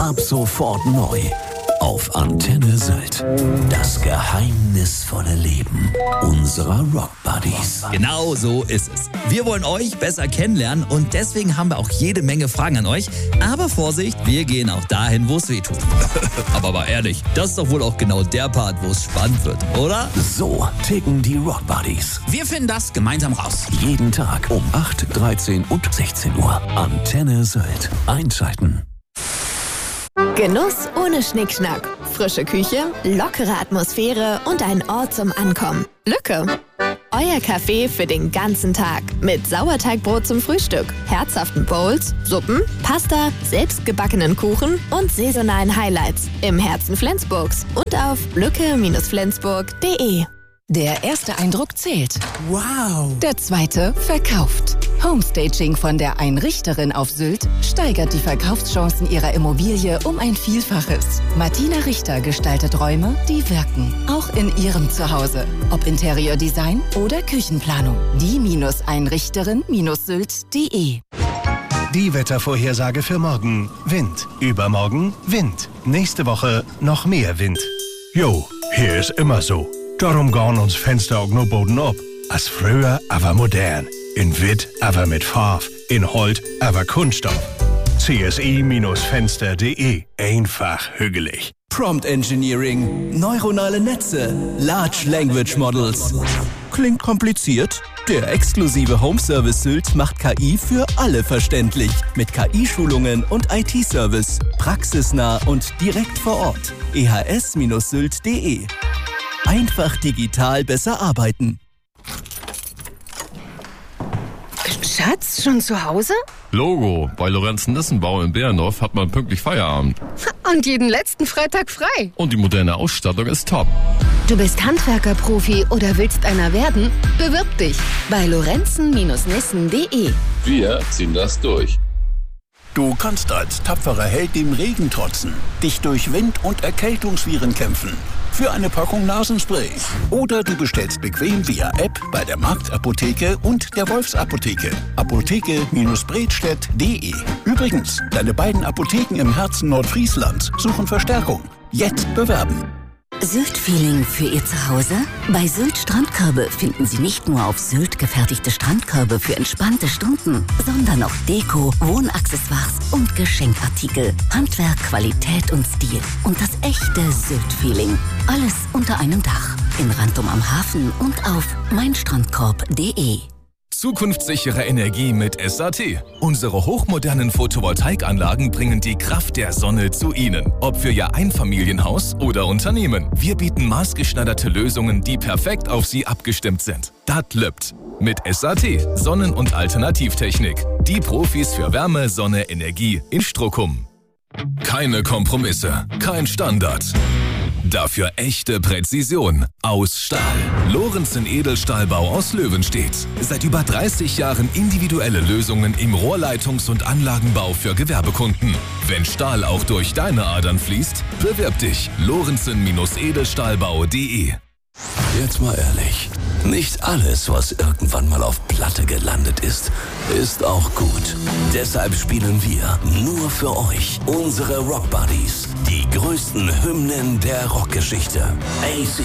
Ab sofort neu auf Antenne Sylt. Das geheimnisvolle Leben unserer Rock Buddies. Genau so ist es. Wir wollen euch besser kennenlernen und deswegen haben wir auch jede Menge Fragen an euch. Aber Vorsicht, wir gehen auch dahin, wo es weh tut. Aber mal ehrlich, das ist doch wohl auch genau der Part, wo es spannend wird, oder? So ticken die Rock Buddies. Wir finden das gemeinsam raus. Jeden Tag um 8, 13 und 16 Uhr. Antenne Sylt. Einschalten. Genuss ohne Schnickschnack. Frische Küche, lockere Atmosphäre und ein Ort zum Ankommen. Lücke. Euer Café für den ganzen Tag. Mit Sauerteigbrot zum Frühstück, herzhaften Bowls, Suppen, Pasta, selbstgebackenen Kuchen und saisonalen Highlights. Im Herzen Flensburgs und auf lücke-flensburg.de. Der erste Eindruck zählt. Wow. Der zweite verkauft. Homestaging von der Einrichterin auf Sylt steigert die Verkaufschancen ihrer Immobilie um ein Vielfaches. Martina Richter gestaltet Räume, die wirken. Auch in ihrem Zuhause. Ob Interiordesign oder Küchenplanung. Die-Einrichterin-sylt.de. Die Wettervorhersage für morgen. Wind. Übermorgen Wind. Nächste Woche noch mehr Wind. Jo, hier ist immer so. Darum gehen uns Fenster auch nur Boden ab. Als früher, aber modern. In Witt, aber mit Farbe. In Holt, aber Kunststoff. CSI-Fenster.de. Einfach hügelig. Prompt Engineering, neuronale Netze, Large Language Models. Klingt kompliziert? Der exklusive Home Service Sylt macht KI für alle verständlich. Mit KI-Schulungen und IT-Service. Praxisnah und direkt vor Ort. ehs-sylt.de. Einfach digital besser arbeiten. Schatz, schon zu Hause? Logo, bei Lorenzen-Nissenbau in Bärendorf hat man pünktlich Feierabend. Und jeden letzten Freitag frei. Und die moderne Ausstattung ist top. Du bist Handwerker-Profi oder willst einer werden? Bewirb dich bei lorenzen-nissen.de. Wir ziehen das durch. Du kannst als tapferer Held dem Regen trotzen, dich durch Wind- und Erkältungsviren kämpfen. Für eine Packung Nasenspray. Oder du bestellst bequem via App bei der Marktapotheke und der Wolfsapotheke. Apotheke-bredstedt.de. Übrigens, deine beiden Apotheken im Herzen Nordfrieslands suchen Verstärkung. Jetzt bewerben. Sylt-Feeling für Ihr Zuhause? Bei Sylt Strandkörbe finden Sie nicht nur auf Sylt gefertigte Strandkörbe für entspannte Stunden, sondern auch Deko, Wohnaccessoires und Geschenkartikel. Handwerk, Qualität und Stil. Und das echte Sylt-Feeling. Alles unter einem Dach. In Rantum am Hafen und auf meinstrandkorb.de. Zukunftssichere Energie mit SAT. Unsere hochmodernen Photovoltaikanlagen bringen die Kraft der Sonne zu Ihnen. Ob für Ihr Einfamilienhaus oder Unternehmen. Wir bieten maßgeschneiderte Lösungen, die perfekt auf Sie abgestimmt sind. Das löppt. Mit SAT, Sonnen- und Alternativtechnik. Die Profis für Wärme, Sonne, Energie in Strockum. Keine Kompromisse, kein Standard. Dafür echte Präzision. Aus Stahl. Lorenzen Edelstahlbau aus Löwenstedt. Seit über 30 Jahren individuelle Lösungen im Rohrleitungs- und Anlagenbau für Gewerbekunden. Wenn Stahl auch durch deine Adern fließt, bewirb dich. Lorenzen-Edelstahlbau.de. Jetzt mal ehrlich, nicht alles, was irgendwann mal auf Platte gelandet ist, ist auch gut. Deshalb spielen wir nur für euch, unsere Rock Buddies, die größten Hymnen der Rockgeschichte. AC